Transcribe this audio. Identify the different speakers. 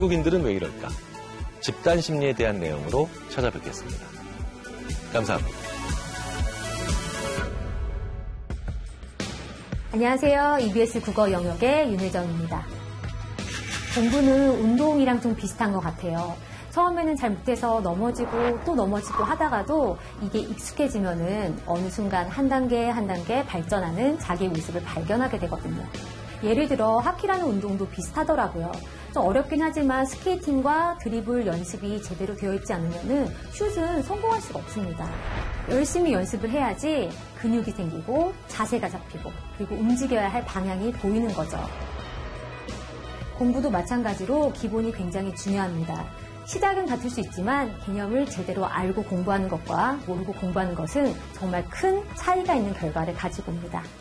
Speaker 1: 한국인들은 왜 이럴까? 집단 심리에 대한 내용으로 찾아뵙겠습니다. 감사합니다.
Speaker 2: 안녕하세요. EBS 국어 영역의 윤혜정입니다. 공부는 운동이랑 좀 비슷한 것 같아요. 처음에는 잘 못해서 넘어지고 또 넘어지고 하다가도 이게 익숙해지면은 어느 순간 한 단계 한 단계 발전하는 자기의 모습을 발견하게 되거든요. 예를 들어 하키라는 운동도 비슷하더라고요. 좀 어렵긴 하지만 스케이팅과 드리블 연습이 제대로 되어 있지 않으면은 슛은 성공할 수가 없습니다. 열심히 연습을 해야지 근육이 생기고 자세가 잡히고 그리고 움직여야 할 방향이 보이는 거죠. 공부도 마찬가지로 기본이 굉장히 중요합니다. 시작은 같을 수 있지만 개념을 제대로 알고 공부하는 것과 모르고 공부하는 것은 정말 큰 차이가 있는 결과를 가지고 옵니다.